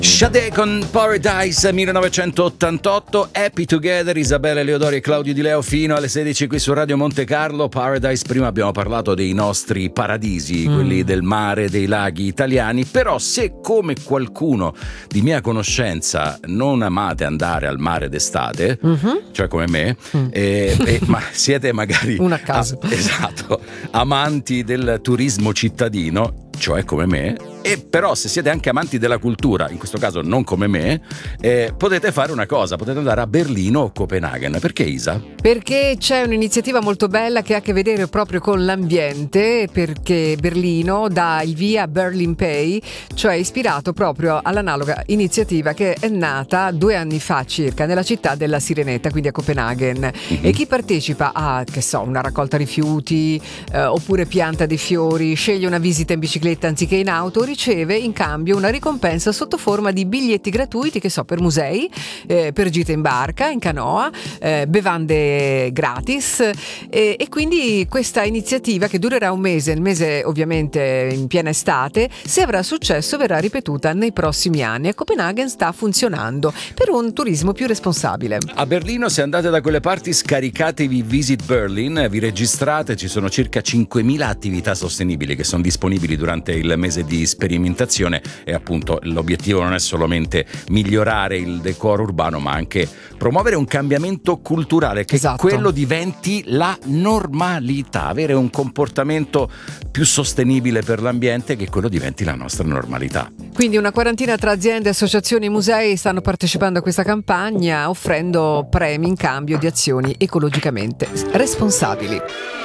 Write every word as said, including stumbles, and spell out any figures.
Sade con Paradise millenovecentottantotto, Happy Together, Isabella Leodori e Claudio Di Leo fino alle sedici qui su Radio Monte Carlo. Paradise, prima abbiamo parlato dei nostri paradisi, mm. quelli del mare, dei laghi italiani, però se come qualcuno di mia conoscenza non amate andare al mare d'estate, mm-hmm. cioè come me, mm. eh, eh, ma siete magari un a caso. Ah, esatto, amanti del turismo cittadino, cioè come me, e però se siete anche amanti della cultura, in questo caso non come me, eh, potete fare una cosa, potete andare a Berlino o Copenaghen. Perché, Isa? Perché c'è un'iniziativa molto bella che ha a che vedere proprio con l'ambiente, perché Berlino dà il via a Berlin Pay, cioè ispirato proprio all'analoga iniziativa che è nata due anni fa circa nella città della Sirenetta, quindi a Copenaghen. Mm-hmm. E chi partecipa a, che so, una raccolta rifiuti eh, oppure pianta dei fiori, sceglie una visita in bicicletta anziché in auto, riceve in cambio una ricompensa sotto forma di biglietti gratuiti, che so, per musei, eh, per gite in barca, in canoa, eh, bevande gratis, eh, e quindi questa iniziativa, che durerà un mese, il mese ovviamente in piena estate, se avrà successo verrà ripetuta nei prossimi anni. A Copenaghen sta funzionando per un turismo più responsabile. A Berlino, se andate da quelle parti, scaricatevi Visit Berlin, vi registrate, ci sono circa cinquemila attività sostenibili che sono disponibili durante il mese di sperimentazione, e appunto l'obiettivo non è solamente migliorare il decoro urbano, ma anche promuovere un cambiamento culturale, che esatto. quello diventi la normalità, avere un comportamento più sostenibile per l'ambiente, che quello diventi la nostra normalità. Quindi una quarantina tra aziende, associazioni e musei stanno partecipando a questa campagna, offrendo premi in cambio di azioni ecologicamente responsabili.